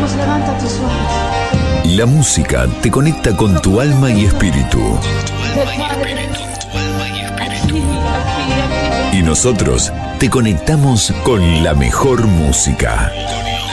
Vamos, levanta tus sueños. La música te conecta con tu alma y espíritu. Y nosotros te conectamos con la mejor música.